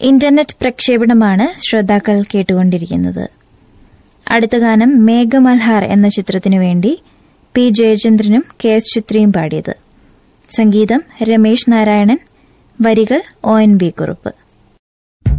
Internet പ്രക്ഷേപണമാണ് ശ്രോതാക്കൾ കേട്ടുകൊണ്ടിരിക്കുന്നത്. അടുത്ത ഗാനം മേഘമൽഹാർ എന്ന ചിത്രത്തിനു വേണ്ടി പി ജയചന്ദ്രനും കെ.എസ്. ചിത്രയും പാടിയത്. സംഗീതം രമേശ് നാരായണൻ, വരികൾ ONV കുറുപ്പ്.